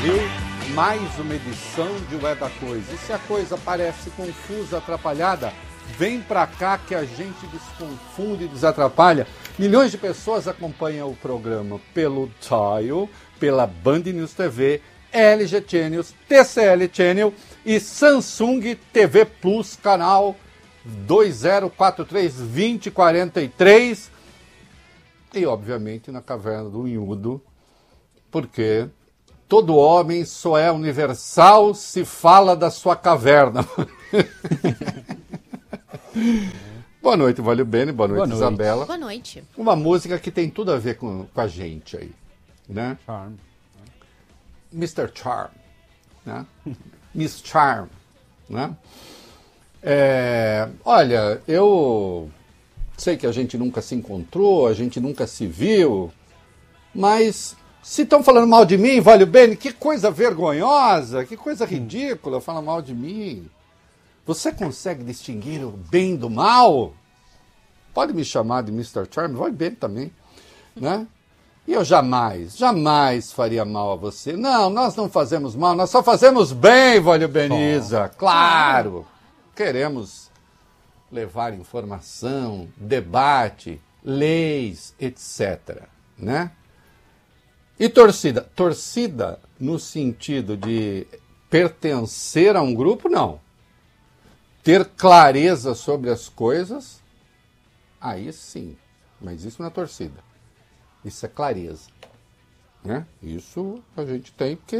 Brasil, mais uma edição de Ué da Coisa. E se a coisa parece confusa, atrapalhada, vem pra cá que a gente desconfunde e desatrapalha. Milhões de pessoas acompanham o programa pelo Dial, pela Band News TV, LG Channels, TCL Channel e Samsung TV Plus, canal 2043-2043. E, obviamente, na Caverna do Unhudo, porque todo homem só é universal se fala da sua caverna. Boa noite, Valeu Bene. Boa noite, Isabela. Boa noite. Uma música que tem tudo a ver com a gente aí, né? Charm. Mr. Charm, né? Miss Charm, né? Olha, eu sei que a gente nunca se encontrou, a gente nunca se viu, mas se estão falando mal de mim, Valeu Bene, que coisa vergonhosa, que coisa ridícula falar mal de mim. Você consegue distinguir o bem do mal? Pode me chamar de Mr. Charm, vai bem também, né? E eu jamais faria mal a você. Não, nós não fazemos mal, nós só fazemos bem, Valeu Beniza. Claro! Queremos levar informação, debate, leis, etc., né? E torcida? Torcida no sentido de pertencer a um grupo, não. Ter clareza sobre as coisas, aí sim. Mas isso não é torcida. Isso é clareza, né? Isso a gente tem porque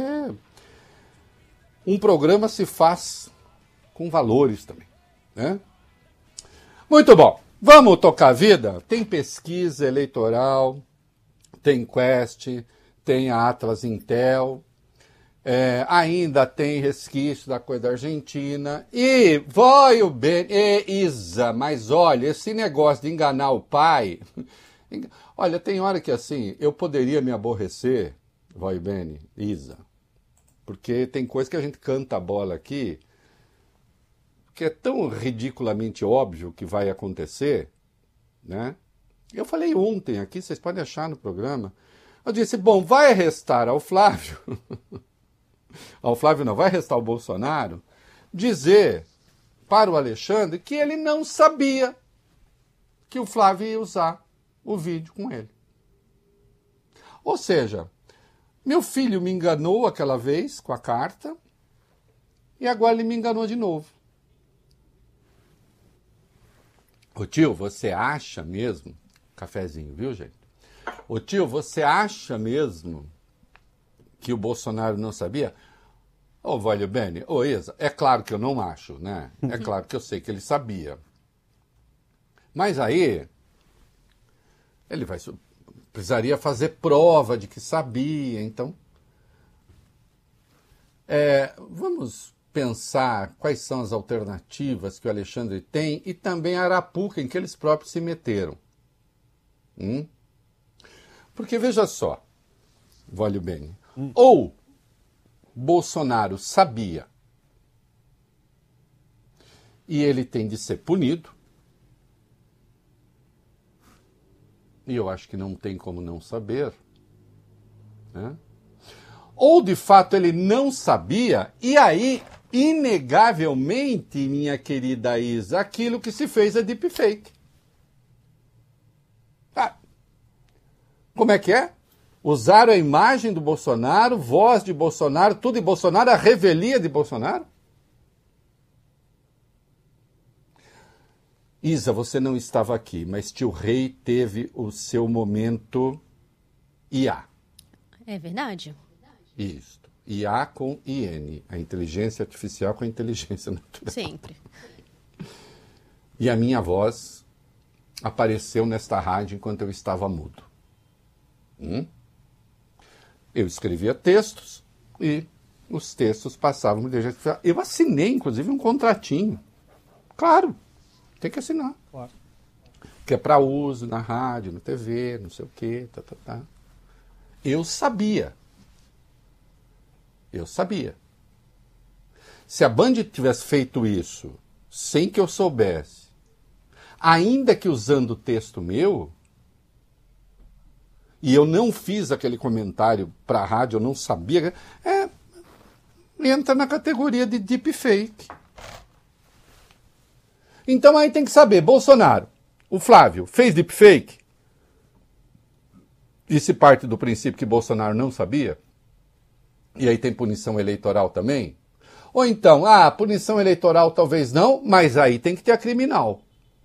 um programa se faz com valores também, né? Muito bom. Vamos tocar a vida? Tem pesquisa eleitoral, tem Quest, tem a Atlas Intel, ainda tem resquício da coisa da Argentina. E vai o bem, Isa, mas olha, esse negócio de enganar o pai... Olha, tem hora que assim, eu poderia me aborrecer, vai bem, Isa, porque tem coisa que a gente canta a bola aqui, que é tão ridiculamente óbvio que vai acontecer, né? Eu falei ontem aqui, vocês podem achar no programa, eu disse, bom, vai restar ao Flávio, ao Flávio não, vai restar ao Bolsonaro, dizer para o Alexandre que ele não sabia que o Flávio ia usar o vídeo com ele. Ou seja, meu filho me enganou aquela vez com a carta e agora ele me enganou de novo. Ô tio, você acha mesmo... Cafezinho, viu, gente? Ô tio, você acha mesmo que o Bolsonaro não sabia? Ô, Valeu Bene, ô Isa, é claro que eu não acho, né? É claro que eu sei que ele sabia. Mas aí... ele precisaria fazer prova de que sabia, então... vamos pensar quais são as alternativas que o Alexandre tem e também a arapuca em que eles próprios se meteram. Porque, veja só, Valeu bem, ou Bolsonaro sabia e ele tem de ser punido, e eu acho que não tem como não saber, né? Ou, de fato, ele não sabia, e aí, inegavelmente, minha querida Isa, aquilo que se fez é deepfake. Como é que é? Usaram a imagem do Bolsonaro, voz de Bolsonaro, tudo de Bolsonaro, a revelia de Bolsonaro? Isa, você não estava aqui, mas tio Rei teve o seu momento IA. É verdade? Isso. IA com IN. A inteligência artificial com a inteligência natural. Sempre. E a minha voz apareceu nesta rádio enquanto eu estava mudo. Eu escrevia textos e os textos passavam no inteligência artificial. Eu assinei, inclusive, um contratinho. Claro. Tem que assinar. Claro. Que é para uso na rádio, na TV, não sei o quê. Eu sabia. Se a Band tivesse feito isso sem que eu soubesse, ainda que usando o texto meu, e eu não fiz aquele comentário para a rádio, eu não sabia, entra na categoria de deepfake. Então aí tem que saber, Bolsonaro, o Flávio, fez deepfake? E se parte do princípio que Bolsonaro não sabia? E aí tem punição eleitoral também? Ou então, punição eleitoral talvez não, mas aí tem que ter a criminal.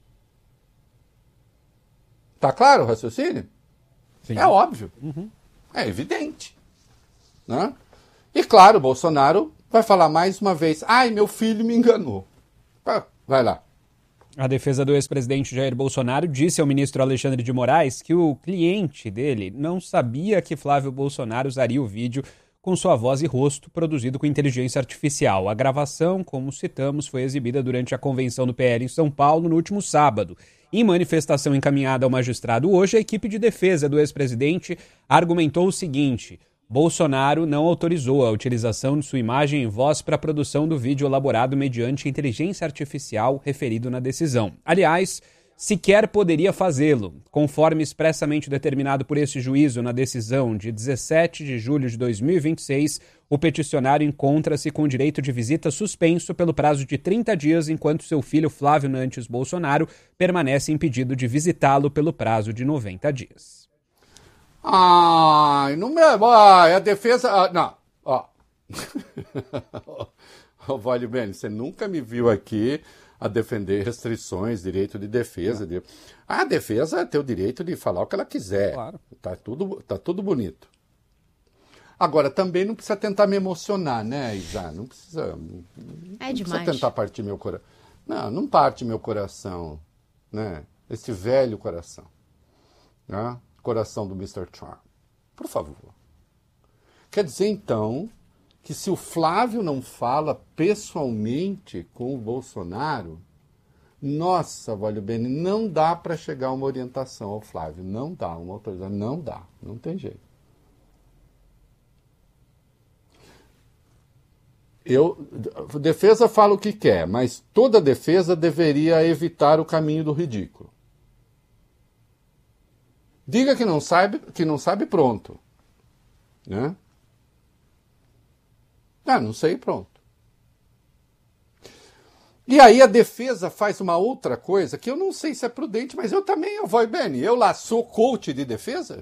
Tá claro o raciocínio? Sim. É óbvio. É evidente. Né? E claro, Bolsonaro vai falar mais uma vez, meu filho me enganou. Vai lá. A defesa do ex-presidente Jair Bolsonaro disse ao ministro Alexandre de Moraes que o cliente dele não sabia que Flávio Bolsonaro usaria o vídeo com sua voz e rosto produzido com inteligência artificial. A gravação, como citamos, foi exibida durante a convenção do PL em São Paulo no último sábado. Em manifestação encaminhada ao magistrado hoje, a equipe de defesa do ex-presidente argumentou o seguinte: Bolsonaro não autorizou a utilização de sua imagem e voz para a produção do vídeo elaborado mediante inteligência artificial referido na decisão. Aliás, sequer poderia fazê-lo, conforme expressamente determinado por esse juízo na decisão de 17 de julho de 2026, o peticionário encontra-se com direito de visita suspenso pelo prazo de 30 dias, enquanto seu filho Flávio Nantes Bolsonaro permanece impedido de visitá-lo pelo prazo de 90 dias. Não me... a defesa... não, Vale bem, você nunca me viu aqui a defender restrições, direito de defesa. A defesa tem o direito de falar o que ela quiser. Claro. Tá tudo bonito. Agora, também não precisa tentar me emocionar, né, Isa? Não precisa... É demais. Não precisa tentar partir meu coração. Não parte meu coração, né? Esse velho coração. Né? Coração do Mr. Charm. Por favor. Quer dizer, então, que se o Flávio não fala pessoalmente com o Bolsonaro, nossa, Valho Bene, não dá para chegar a uma orientação ao Flávio. Não dá, uma autorização. Não dá. Não tem jeito. Defesa fala o que quer, mas toda defesa deveria evitar o caminho do ridículo. Diga que não sabe, pronto. Né? Não sei, pronto. E aí a defesa faz uma outra coisa que eu não sei se é prudente, mas eu vou bem. Eu lá sou coach de defesa?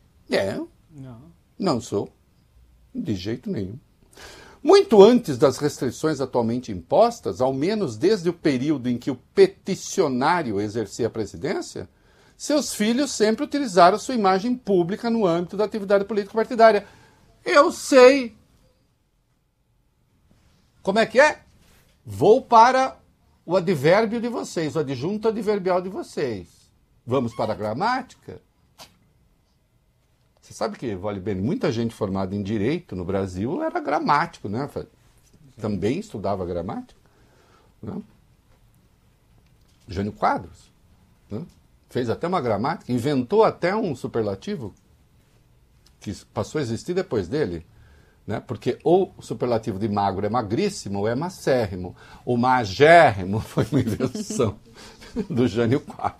Não sou. De jeito nenhum. Muito antes das restrições atualmente impostas, ao menos desde o período em que o peticionário exercia a presidência, seus filhos sempre utilizaram sua imagem pública no âmbito da atividade político-partidária. Eu sei. Como é que é? Vou para o advérbio de vocês, o adjunto adverbial de vocês. Vamos para a gramática? Você sabe que, vale bem, muita gente formada em Direito no Brasil era gramático, né? Também estudava gramática. Né? Jânio Quadros. Né? Fez até uma gramática, inventou até um superlativo que passou a existir depois dele. Né? Porque ou o superlativo de magro é magríssimo ou é macérrimo. O magérrimo foi uma invenção do Jânio Quadros.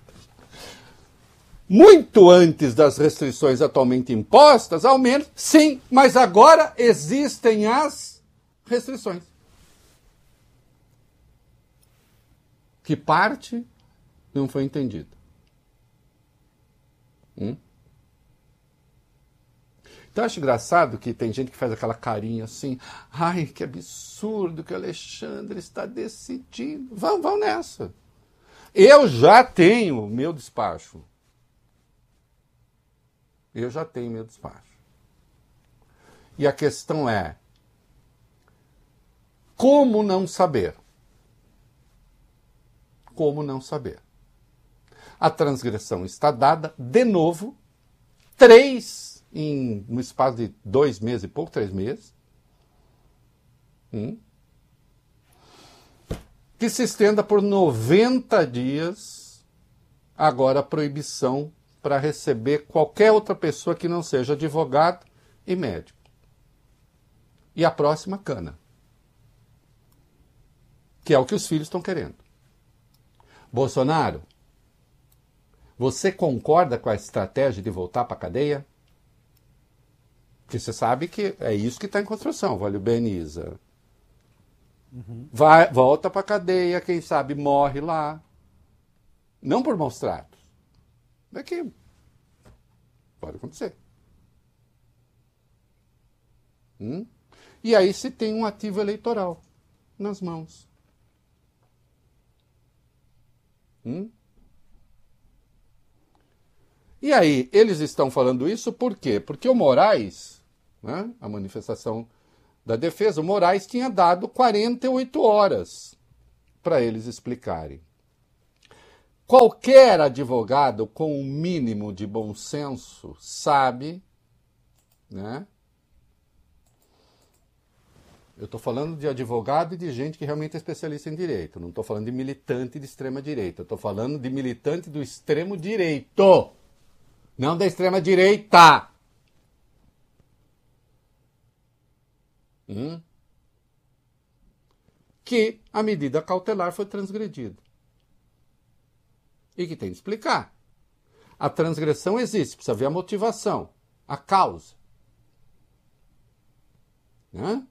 Muito antes das restrições atualmente impostas, ao menos, sim, mas agora existem as restrições. Que parte não foi entendida. Então eu acho engraçado que tem gente que faz aquela carinha assim, ai, que absurdo que o Alexandre está decidindo. Vão nessa. Eu já tenho meu despacho. E a questão é, como não saber? Como não saber? A transgressão está dada, de novo, 3 no espaço de 2 meses e pouco, 3 meses. Que se estenda por 90 dias, agora a proibição para receber qualquer outra pessoa que não seja advogado e médico. E a próxima, cana. Que é o que os filhos estão querendo. Bolsonaro, você concorda com a estratégia de voltar para a cadeia? Porque você sabe que é isso que está em construção, Valho Beniza. Volta para a cadeia, quem sabe morre lá. Não por maus tratos. É que pode acontecer. E aí se tem um ativo eleitoral nas mãos. E aí, eles estão falando isso por quê? Porque o Moraes, né, a manifestação da defesa, o Moraes tinha dado 48 horas para eles explicarem. Qualquer advogado com um mínimo de bom senso sabe, né? Eu estou falando de advogado e de gente que realmente é especialista em direito. Não estou falando de militante de extrema-direita. Estou falando de militante do extremo-direito. Não da extrema-direita. Que a medida cautelar foi transgredida. E que tem que explicar. A transgressão existe, precisa ver a motivação, a causa. Né?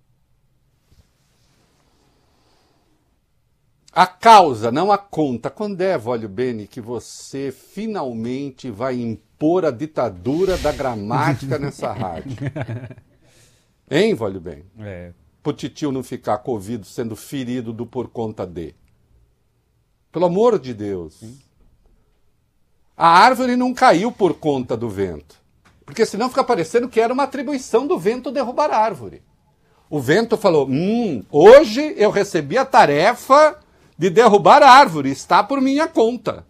A causa, não a conta. Quando é, Vólio Bene, que você finalmente vai impor a ditadura da gramática nessa rádio? Hein, Vólio Bene? Pro titio não ficar covido sendo ferido do por conta de. Pelo amor de Deus. A árvore não caiu por conta do vento. Porque senão fica parecendo que era uma atribuição do vento derrubar a árvore. O vento falou, hoje eu recebi a tarefa de derrubar a árvore, está por minha conta.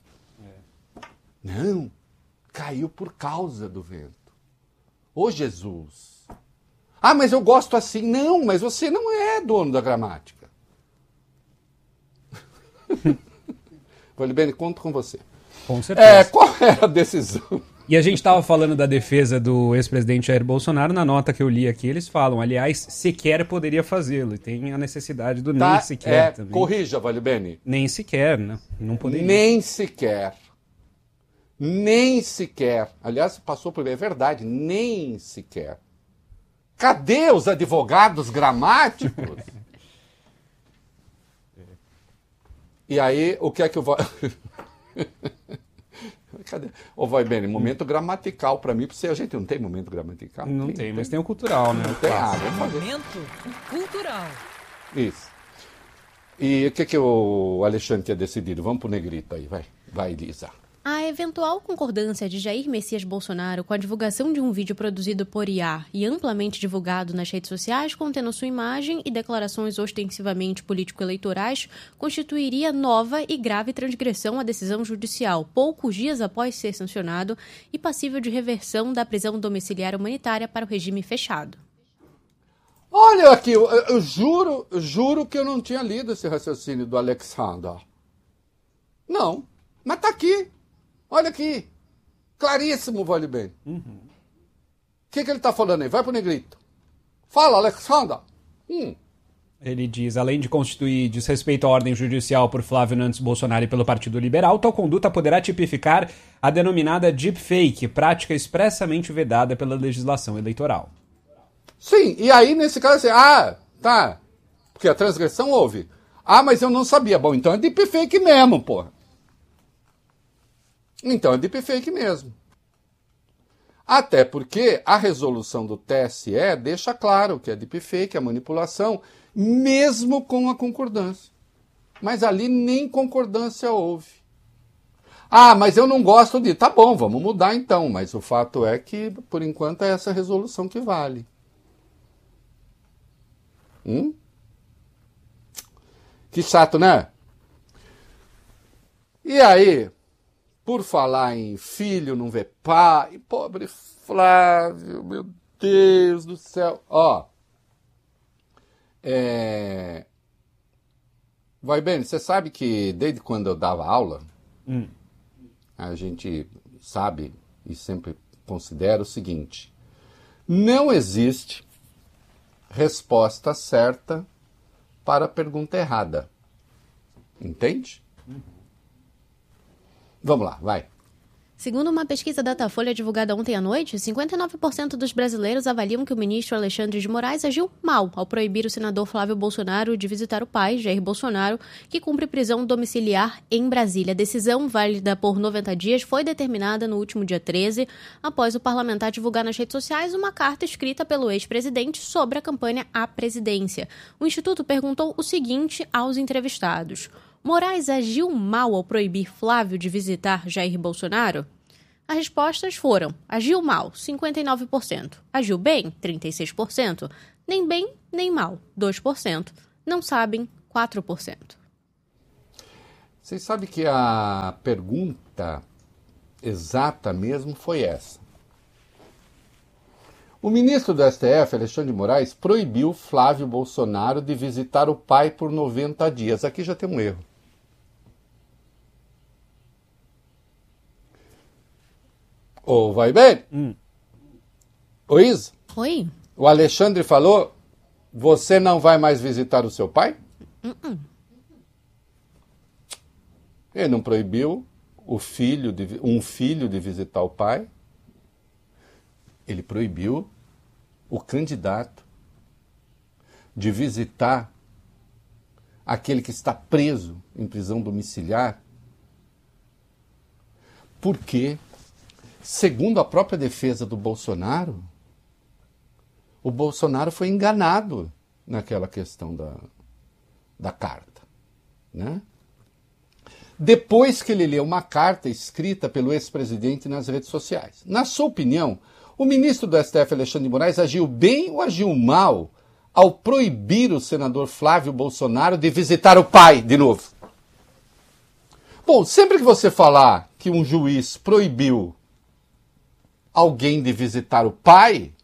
Não, caiu por causa do vento. Ô Jesus. Ah, mas eu gosto assim. Não, mas você não é dono da gramática. Vale bem, conto com você. Com certeza. Qual era a decisão? E a gente estava falando da defesa do ex-presidente Jair Bolsonaro, na nota que eu li aqui, eles falam, aliás, sequer poderia fazê-lo. E tem a necessidade do nem sequer também. Corrija, Vale Bene. Nem sequer, né? Não poderia. Nem sequer. Nem sequer. Aliás, passou por... É verdade, nem sequer. Cadê os advogados gramáticos? E aí, o que é que eu vou... Cadê? Ô, vai bem, momento gramatical para mim, porque a gente não tem momento gramatical. Não tem, mas tem o cultural, né? Tem vamos fazer. Momento cultural. Isso. E o que o Alexandre tinha decidido? Vamos pro negrito aí, vai, Lisa. A eventual concordância de Jair Messias Bolsonaro com a divulgação de um vídeo produzido por IA e amplamente divulgado nas redes sociais, contendo sua imagem e declarações ostensivamente político-eleitorais, constituiria nova e grave transgressão à decisão judicial, poucos dias após ser sancionado e passível de reversão da prisão domiciliar humanitária para o regime fechado. Olha aqui, eu juro que eu não tinha lido esse raciocínio do Alexander. Não, mas tá aqui. Olha aqui, claríssimo, vale bem. O que ele está falando aí? Vai pro negrito. Fala, Alexander. Ele diz, além de constituir desrespeito à ordem judicial por Flávio Nantes Bolsonaro e pelo Partido Liberal, tal conduta poderá tipificar a denominada deepfake, prática expressamente vedada pela legislação eleitoral. Sim, e aí nesse caso assim, tá, porque a transgressão houve. Mas eu não sabia. Bom, então é deepfake mesmo, porra. Então é deepfake mesmo. Até porque a resolução do TSE deixa claro que é deepfake, é manipulação, mesmo com a concordância. Mas ali nem concordância houve. Mas eu não gosto de... Tá bom, vamos mudar então. Mas o fato é que, por enquanto, é essa resolução que vale. Que chato, né? E aí... Por falar em filho não vê pai, pobre Flávio, meu Deus do céu. Vai bem, você sabe que desde quando eu dava aula, a gente sabe e sempre considera o seguinte: não existe resposta certa para a pergunta errada. Entende? Vamos lá, vai. Segundo uma pesquisa Datafolha divulgada ontem à noite, 59% dos brasileiros avaliam que o ministro Alexandre de Moraes agiu mal ao proibir o senador Flávio Bolsonaro de visitar o pai, Jair Bolsonaro, que cumpre prisão domiciliar em Brasília. A decisão, válida por 90 dias, foi determinada no último dia 13, após o parlamentar divulgar nas redes sociais uma carta escrita pelo ex-presidente sobre a campanha à presidência. O Instituto perguntou o seguinte aos entrevistados: Moraes agiu mal ao proibir Flávio de visitar Jair Bolsonaro? As respostas foram: agiu mal, 59%. Agiu bem, 36%. Nem bem, nem mal, 2%. Não sabem, 4%. Vocês sabem que a pergunta exata mesmo foi essa. O ministro do STF, Alexandre de Moraes, proibiu Flávio Bolsonaro de visitar o pai por 90 dias. Aqui já tem um erro. Ô, vai bem? Ô, Isa? Oi? O Alexandre falou, você não vai mais visitar o seu pai? Ele não proibiu um filho de visitar o pai. Ele proibiu o candidato de visitar aquele que está preso em prisão domiciliar, porque, segundo a própria defesa do Bolsonaro, o Bolsonaro foi enganado naquela questão da carta, né? Depois que ele leu uma carta escrita pelo ex-presidente nas redes sociais. Na sua opinião, o ministro do STF, Alexandre de Moraes, agiu bem ou agiu mal ao proibir o senador Flávio Bolsonaro de visitar o pai de novo? Bom, sempre que você falar que um juiz proibiu alguém de visitar o pai,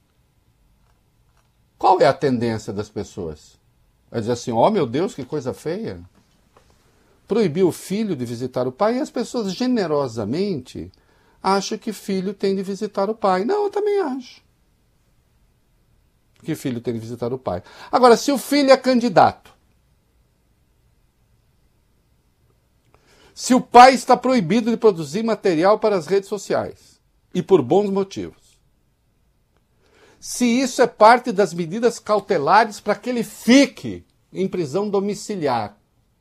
qual é a tendência das pessoas? Vai dizer assim, ó, meu Deus, que coisa feia. Proibiu o filho de visitar o pai, e as pessoas generosamente acham que filho tem de visitar o pai. Não, eu também acho que filho tem de visitar o pai. Agora, se o filho é candidato, se o pai está proibido de produzir material para as redes sociais, e por bons motivos, se isso é parte das medidas cautelares para que ele fique em prisão domiciliar,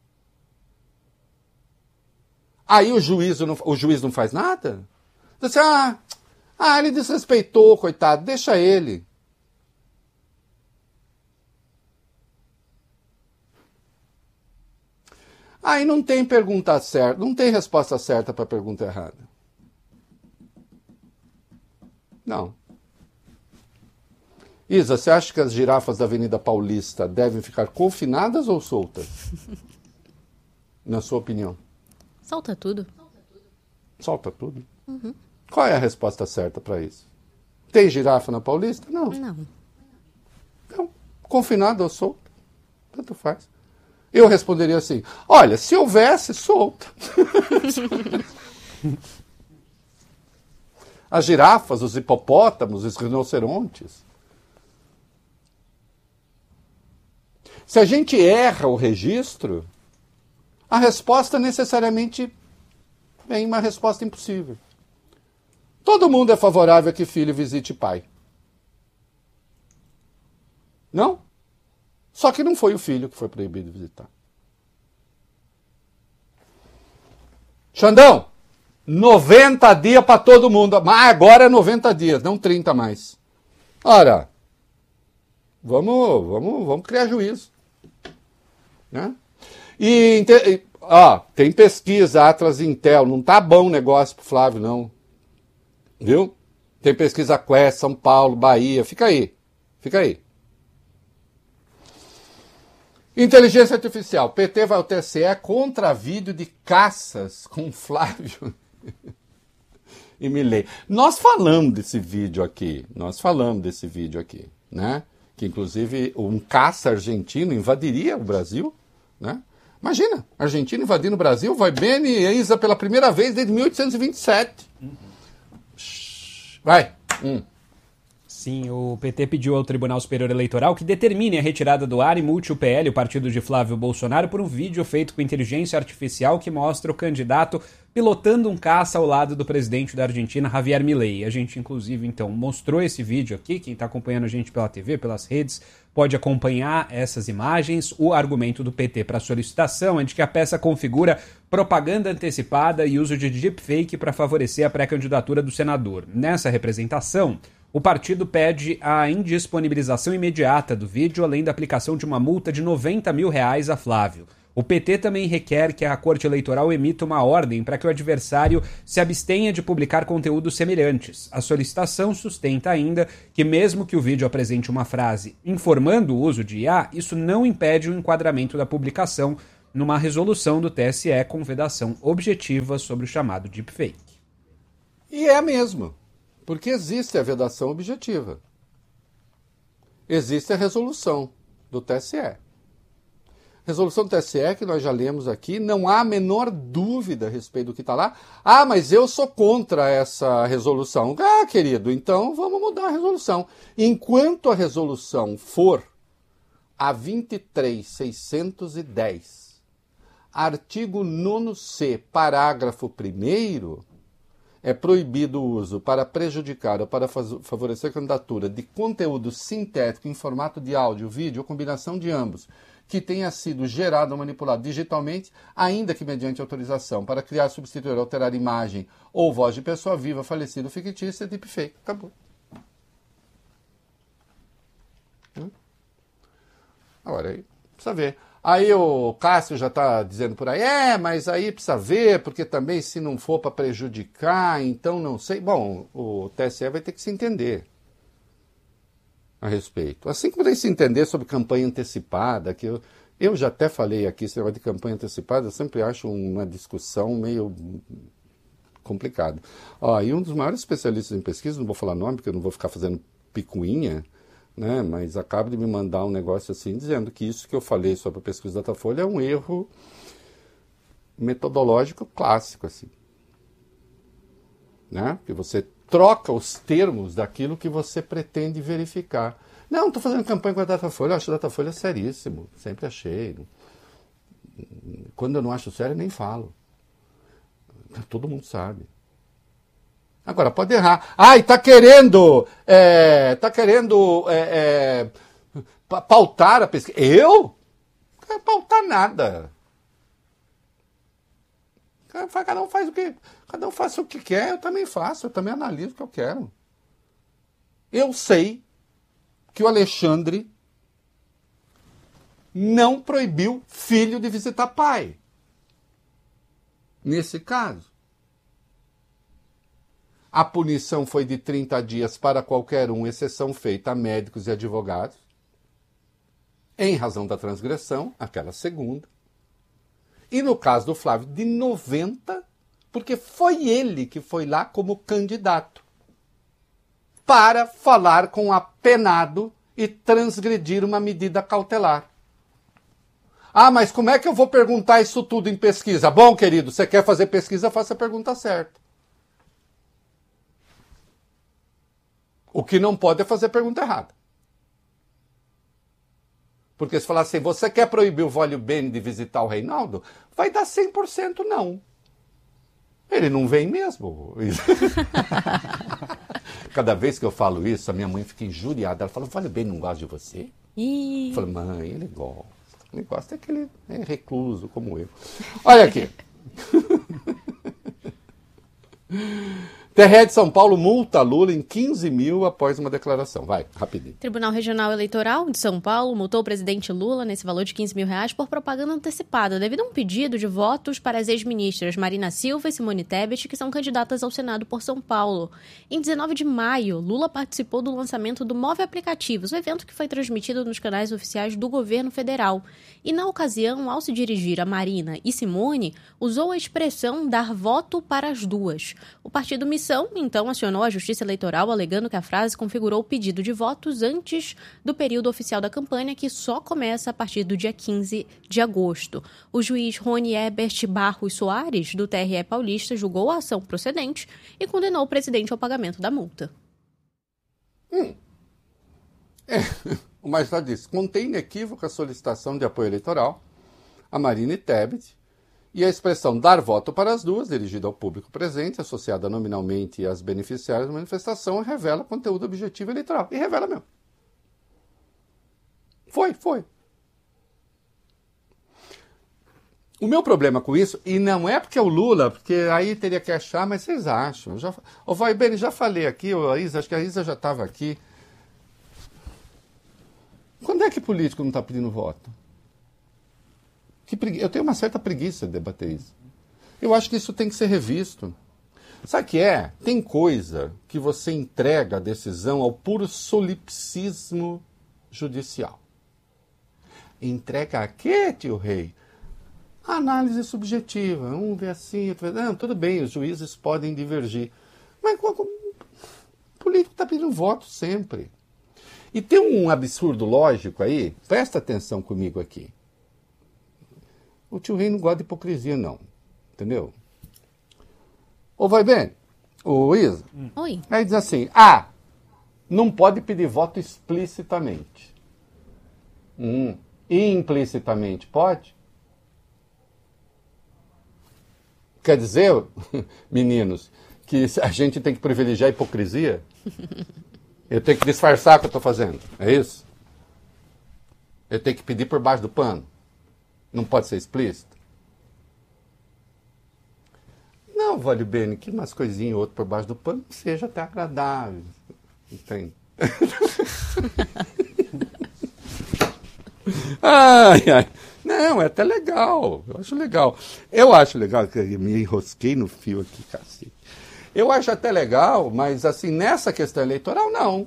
aí o juiz não faz nada? Diz assim, ele desrespeitou, coitado, deixa ele. Aí não tem pergunta certa, não tem resposta certa para a pergunta errada. Não. Isa, você acha que as girafas da Avenida Paulista devem ficar confinadas ou soltas? Na sua opinião? Solta tudo. Solta tudo? Uhum. Qual é a resposta certa para isso? Tem girafa na Paulista? Não. Não. Então, confinada ou solta? Tanto faz. Eu responderia assim, olha, se houvesse, solta. As girafas, os hipopótamos, os rinocerontes. Se a gente erra o registro, a resposta necessariamente vem uma resposta impossível. Todo mundo é favorável a que filho visite pai. Não? Só que não foi o filho que foi proibido de visitar. Xandão, 90 dias para todo mundo. Mas agora é 90 dias, não 30 mais. Ora, vamos criar juízo. Né? E tem pesquisa, Atlas e Intel. Não tá bom o negócio pro Flávio, não. Viu? Tem pesquisa Quest, São Paulo, Bahia. Fica aí. Inteligência artificial. PT vai ao TSE contra vídeo de caças com Flávio e Milei. Nós falamos desse vídeo aqui, né? Que inclusive um caça argentino invadiria o Brasil, né? Imagina, Argentina invadindo o Brasil, vai bem e Isa pela primeira vez desde 1827. Vai. Sim, o PT pediu ao Tribunal Superior Eleitoral que determine a retirada do ar e multe o PL, o partido de Flávio Bolsonaro, por um vídeo feito com inteligência artificial que mostra o candidato pilotando um caça ao lado do presidente da Argentina, Javier Milei. A gente, inclusive, então, mostrou esse vídeo aqui. Quem está acompanhando a gente pela TV, pelas redes, pode acompanhar essas imagens. O argumento do PT para a solicitação é de que a peça configura propaganda antecipada e uso de deepfake para favorecer a pré-candidatura do senador. Nessa representação, o partido pede a indisponibilização imediata do vídeo, além da aplicação de uma multa de R$90 mil a Flávio. O PT também requer que a Corte Eleitoral emita uma ordem para que o adversário se abstenha de publicar conteúdos semelhantes. A solicitação sustenta ainda que, mesmo que o vídeo apresente uma frase informando o uso de IA, isso não impede o enquadramento da publicação numa resolução do TSE com vedação objetiva sobre o chamado deepfake. E é mesmo, porque existe a vedação objetiva. Existe a resolução do TSE. Resolução do TSE, que nós já lemos aqui, não há a menor dúvida a respeito do que está lá. Ah, mas eu sou contra essa resolução. Ah, querido, então vamos mudar a resolução. Enquanto a resolução for a 23.610, artigo 9º, parágrafo 1º, é proibido o uso para prejudicar ou para favorecer a candidatura de conteúdo sintético em formato de áudio, vídeo ou combinação de ambos, que tenha sido gerado ou manipulado digitalmente, ainda que mediante autorização, para criar, substituir, alterar imagem ou voz de pessoa viva, falecida ou fictícia, deepfake. Acabou. Agora, aí precisa ver. Aí o Cássio já está dizendo por aí, mas aí precisa ver, porque também se não for para prejudicar, então não sei. Bom, o TSE vai ter que se entender a respeito. Assim como tem que se entender sobre campanha antecipada, que eu já até falei aqui, esse negócio de campanha antecipada, eu sempre acho uma discussão meio complicada. E um dos maiores especialistas em pesquisa, não vou falar nome, porque eu não vou ficar fazendo picuinha, né, mas acaba de me mandar um negócio assim, dizendo que isso que eu falei sobre a pesquisa Datafolha é um erro metodológico clássico, assim. Né? Que você troca os termos daquilo que você pretende verificar. Não, estou fazendo campanha com a Datafolha, eu acho a Datafolha seríssimo, sempre achei. Quando eu não acho sério, nem falo. Todo mundo sabe. Agora, pode errar. E está querendo pautar a pesquisa. Eu? Não quero pautar nada. Cada um faz o que... Cada um faça o que quer, eu também faço, eu também analiso o que eu quero. Eu sei que o Alexandre não proibiu filho de visitar pai. Nesse caso. A punição foi de 30 dias para qualquer um, exceção feita a médicos e advogados, em razão da transgressão, aquela segunda. E no caso do Flávio, de 90, porque foi ele que foi lá como candidato para falar com o apenado e transgredir uma medida cautelar. Mas como é que eu vou perguntar isso tudo em pesquisa? Bom, querido, você quer fazer pesquisa, faça a pergunta certa. O que não pode é fazer a pergunta errada. Porque se falar assim, você quer proibir o Vólio Bene de visitar o Reinaldo? Vai dar 100% não. Ele não vem mesmo. Cada vez que eu falo isso, a minha mãe fica injuriada. Ela fala, o Vólio Bene não gosta de você? Eu falo, mãe, ele gosta. Ele gosta é que ele é recluso, como eu. Olha aqui. TRE de São Paulo multa Lula em 15 mil após uma declaração. Vai, rapidinho. Tribunal Regional Eleitoral de São Paulo multou o presidente Lula nesse valor de 15 mil reais por propaganda antecipada, devido a um pedido de votos para as ex-ministras Marina Silva e Simone Tebet, que são candidatas ao Senado por São Paulo. Em 19 de maio, Lula participou do lançamento do Move Aplicativos, um evento que foi transmitido nos canais oficiais do governo federal. E na ocasião, ao se dirigir a Marina e Simone, usou a expressão dar voto para as duas. O partido então acionou a Justiça Eleitoral alegando que a frase configurou o pedido de votos antes do período oficial da campanha, que só começa a partir do dia 15 de agosto. O juiz Rony Ebert Barros Soares, do TRE paulista, julgou a ação procedente e condenou o presidente ao pagamento da multa. O magistrado disse, contém inequívoca a solicitação de apoio eleitoral a Marina e Tebet E a expressão dar voto para as duas, dirigida ao público presente, associada nominalmente às beneficiárias da manifestação, revela conteúdo objetivo eleitoral. E revela mesmo. Foi. O meu problema com isso, e não é porque é o Lula, porque aí teria que achar, mas vocês acham. Ô, vai bem, já falei aqui, acho que a Isa já estava aqui. Quando é que político não está pedindo voto? Eu tenho uma certa preguiça de debater isso. Eu acho que isso tem que ser revisto. Sabe o que é? Tem coisa que você entrega a decisão ao puro solipsismo judicial. Entrega a quê, tio Rei? A análise subjetiva. Um vê assim, outro vê... Não, tudo bem, os juízes podem divergir. Mas o político está pedindo voto sempre. E tem um absurdo lógico aí, presta atenção comigo aqui. O tio Rei não gosta de hipocrisia, não. Entendeu? Ou vai bem? Ô, Isa? Oi. Aí diz assim, não pode pedir voto explicitamente. Implicitamente pode? Quer dizer, meninos, que a gente tem que privilegiar a hipocrisia? Eu tenho que disfarçar o que eu estou fazendo, é isso? Eu tenho que pedir por baixo do pano? Não pode ser explícito? Não, vale bem, que umas coisinhas ou outras por baixo do pano seja até agradável. Entende? Ai. Não, é até legal. Eu acho legal, que eu me enrosquei no fio aqui, cacete. Eu acho até legal, mas assim, nessa questão eleitoral, não.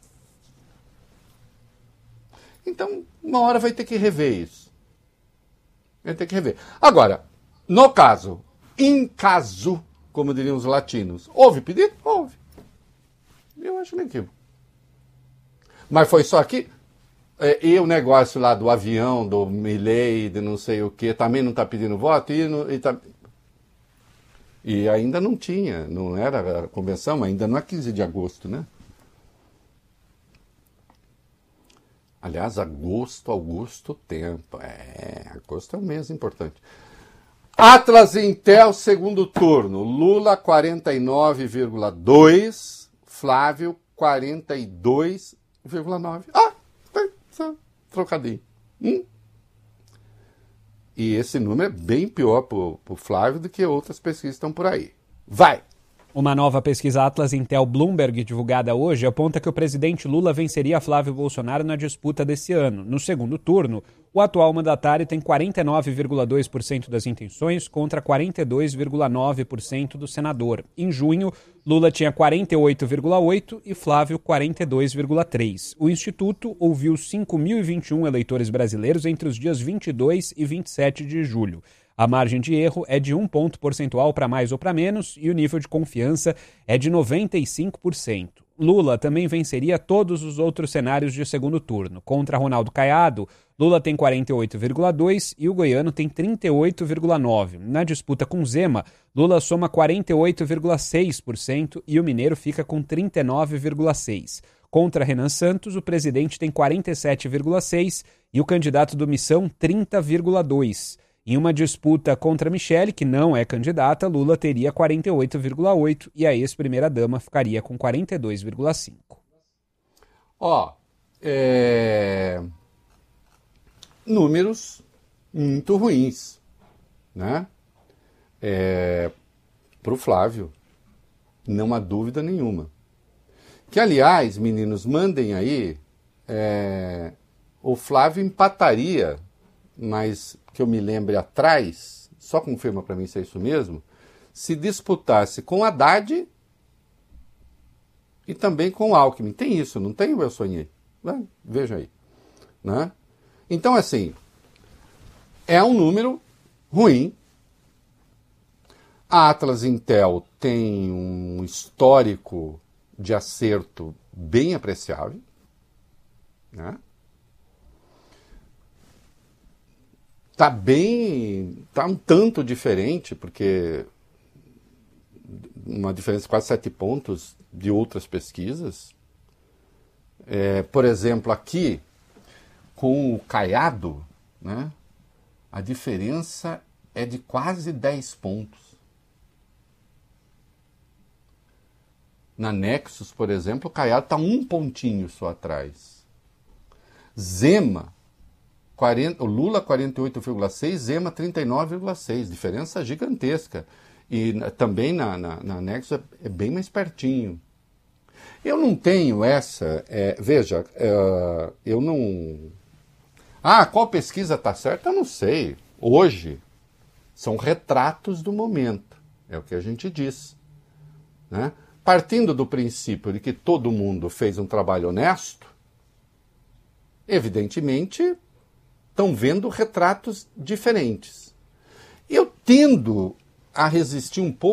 Então, uma hora vai ter que rever isso. Vai ter que rever. Agora, no caso, em caso, como diriam os latinos, houve pedido? Houve. Eu acho equívoco. Mas foi só aqui? E o negócio lá do avião, do Milei, de não sei o que, também não está pedindo voto? E ainda não tinha, não era a convenção, ainda não é 15 de agosto, né? Aliás, Augusto, tempo. Agosto é um mês importante. Atlas Intel, segundo turno. Lula, 49,2. Flávio, 42,9. Trocadinho. E esse número é bem pior para o Flávio do que outras pesquisas que estão por aí. Vai! Uma nova pesquisa Atlas Intel Bloomberg, divulgada hoje, aponta que o presidente Lula venceria Flávio Bolsonaro na disputa desse ano. No segundo turno, o atual mandatário tem 49,2% das intenções contra 42,9% do senador. Em junho, Lula tinha 48,8% e Flávio 42,3%. O Instituto ouviu 5.021 eleitores brasileiros entre os dias 22 e 27 de julho. A margem de erro é de 1 ponto percentual para mais ou para menos e o nível de confiança é de 95%. Lula também venceria todos os outros cenários de segundo turno. Contra Ronaldo Caiado, Lula tem 48,2% e o goiano tem 38,9%. Na disputa com Zema, Lula soma 48,6% e o mineiro fica com 39,6%. Contra Renan Santos, o presidente tem 47,6% e o candidato do Missão 30,2%. Em uma disputa contra Michele, que não é candidata, Lula teria 48,8% e a ex-primeira-dama ficaria com 42,5%. Números muito ruins, né? Para o Flávio, não há dúvida nenhuma. Que, aliás, meninos, mandem aí, o Flávio empataria, mas que eu me lembre atrás, só confirma para mim se é isso mesmo, se disputasse com Haddad e também com Alckmin. Tem isso, não tem? Eu sonhei. Veja aí. Né? Então, assim, é um número ruim. A Atlas Intel tem um histórico de acerto bem apreciável, né? Tá um tanto diferente, porque uma diferença de quase 7 pontos de outras pesquisas. Por exemplo, aqui, com o Caiado, né, a diferença é de quase 10 pontos. Na Nexus, por exemplo, o Caiado está 1 pontinho só atrás. Zema, o Lula 48,6, Zema 39,6. Diferença gigantesca. E também na Nexus é bem mais pertinho. Eu não tenho essa... veja, eu não... qual pesquisa está certa? Eu não sei. Hoje, são retratos do momento. É o que a gente diz. Né? Partindo do princípio de que todo mundo fez um trabalho honesto, evidentemente, estão vendo retratos diferentes. Eu tendo a resistir um pouco